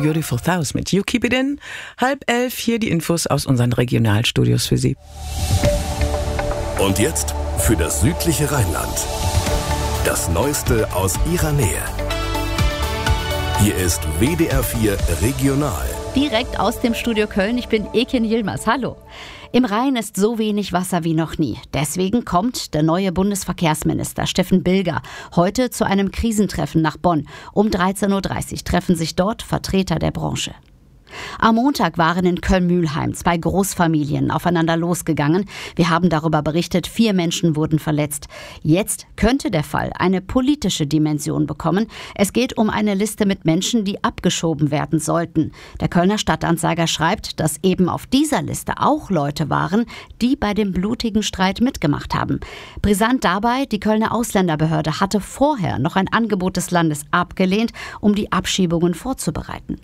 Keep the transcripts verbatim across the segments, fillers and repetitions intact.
Beautiful Thousand mit You Keep It In. Halb elf, hier die Infos aus unseren Regionalstudios für Sie. Und jetzt für das südliche Rheinland. Das Neueste aus Ihrer Nähe. Hier ist W D R vier Regional. Direkt aus dem Studio Köln, ich bin Ekin Yilmaz. Hallo. Im Rhein ist so wenig Wasser wie noch nie. Deswegen kommt der neue Bundesverkehrsminister Steffen Bilger heute zu einem Krisentreffen nach Bonn. Um dreizehn Uhr dreißig treffen sich dort Vertreter der Branche. Am Montag waren in Köln-Mülheim zwei Großfamilien aufeinander losgegangen. Wir haben darüber berichtet, vier Menschen wurden verletzt. Jetzt könnte der Fall eine politische Dimension bekommen. Es geht um eine Liste mit Menschen, die abgeschoben werden sollten. Der Kölner Stadtanzeiger schreibt, dass eben auf dieser Liste auch Leute waren, die bei dem blutigen Streit mitgemacht haben. Brisant dabei, die Kölner Ausländerbehörde hatte vorher noch ein Angebot des Landes abgelehnt, um die Abschiebungen vorzubereiten.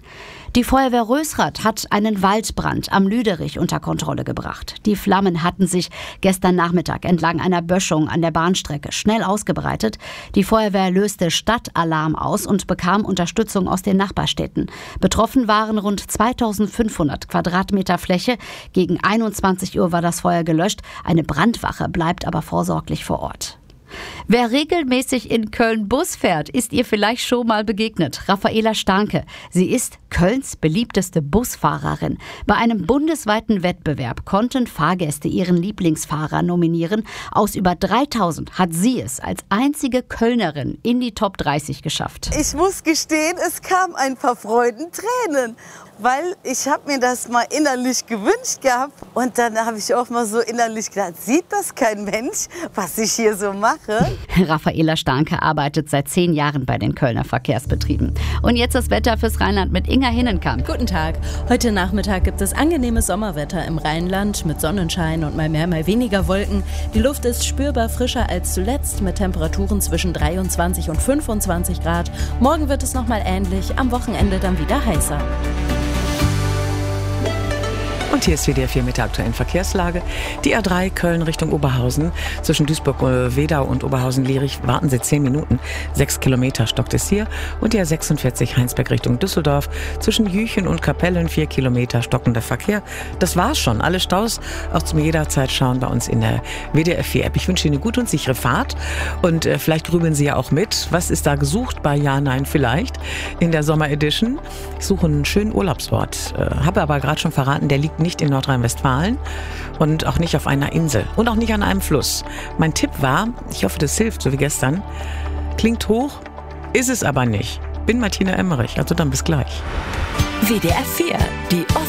Die Feuerwehr Rösrath hat einen Waldbrand am Lüderich unter Kontrolle gebracht. Die Flammen hatten sich gestern Nachmittag entlang einer Böschung an der Bahnstrecke schnell ausgebreitet. Die Feuerwehr löste Stadtalarm aus und bekam Unterstützung aus den Nachbarstädten. Betroffen waren rund zweitausendfünfhundert Quadratmeter Fläche. Gegen einundzwanzig Uhr war das Feuer gelöscht. Eine Brandwache bleibt aber vorsorglich vor Ort. Wer regelmäßig in Köln Bus fährt, ist ihr vielleicht schon mal begegnet. Raffaela Starnke. Sie ist Kölns beliebteste Busfahrerin. Bei einem bundesweiten Wettbewerb konnten Fahrgäste ihren Lieblingsfahrer nominieren. Aus über dreitausend hat sie es als einzige Kölnerin in die Top dreißig geschafft. Ich muss gestehen, es kam ein paar Freudentränen, weil ich habe mir das mal innerlich gewünscht gehabt. Und dann habe ich auch mal so innerlich gedacht, sieht das kein Mensch, was ich hier so mache? Raffaela Starnke arbeitet seit zehn Jahren bei den Kölner Verkehrsbetrieben. Und jetzt das Wetter fürs Rheinland mit Inga Hinnenkamp. Guten Tag. Heute Nachmittag gibt es angenehmes Sommerwetter im Rheinland mit Sonnenschein und mal mehr, mal weniger Wolken. Die Luft ist spürbar frischer als zuletzt mit Temperaturen zwischen dreiundzwanzig und fünfundzwanzig Grad. Morgen wird es nochmal ähnlich, am Wochenende dann wieder heißer. Und hier ist W D R vier mit der aktuellen Verkehrslage. Die A drei Köln Richtung Oberhausen. Zwischen Duisburg-Wedau und Oberhausen-Lierich warten Sie zehn Minuten. Sechs Kilometer stockt es hier. Und die A sechsundvierzig Heinsberg Richtung Düsseldorf. Zwischen Jüchen und Kapellen vier Kilometer stockender Verkehr. Das war's schon. Alle Staus auch zum jederzeit schauen bei uns in der W D R vier App. Ich wünsche Ihnen eine gute und sichere Fahrt. Und äh, vielleicht grübeln Sie ja auch mit. Was ist da gesucht bei Ja, Nein, Vielleicht in der Sommer-Edition? Ich suche einen schönen Urlaubsort. Äh, habe aber gerade schon verraten, der liegt nicht in Nordrhein-Westfalen und auch nicht auf einer Insel und auch nicht an einem Fluss. Mein Tipp war, ich hoffe, das hilft, so wie gestern, klingt hoch, ist es aber nicht. Bin Martina Emmerich, also dann bis gleich. W D R vier, die